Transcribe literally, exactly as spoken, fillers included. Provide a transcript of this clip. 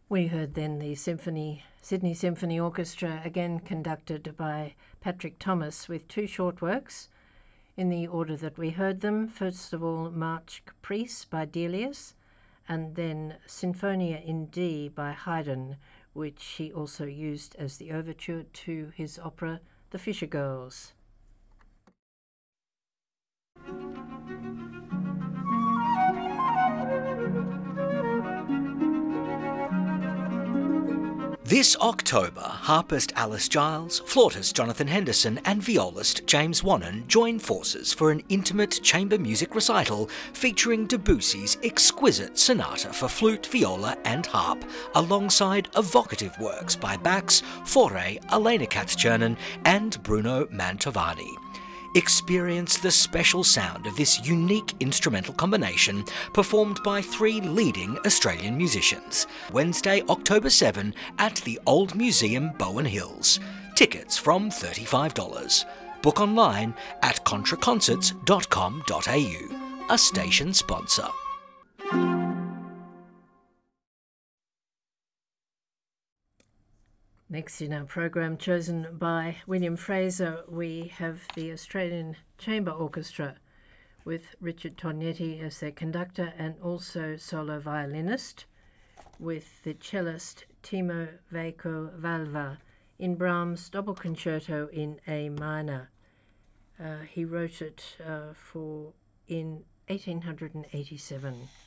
We heard then the Symphony, Sydney Symphony Orchestra, again conducted by Patrick Thomas, with two short works in the order that we heard them. First of all, March Caprice by Delius, and then Sinfonia in D by Haydn, which he also used as the overture to his opera The Fisher Girls. This October, harpist Alice Giles, flautist Jonathan Henderson and violist James Wannon join forces for an intimate chamber music recital featuring Debussy's exquisite sonata for flute, viola and harp, alongside evocative works by Bach's Fauré, Elena Katz-Chernin and Bruno Mantovani. Experience the special sound of this unique instrumental combination performed by three leading Australian musicians. Wednesday, October seventh at the Old Museum, Bowen Hills. Tickets from thirty-five dollars. Book online at contra concerts dot com dot a u. A station sponsor. Next in our program, chosen by William Fraser, we have the Australian Chamber Orchestra with Richard Tognetti as their conductor and also solo violinist, with the cellist Timo Veikko Valva in Brahms' double concerto in A minor. Uh, he wrote it uh, for in eighteen eighty-seven.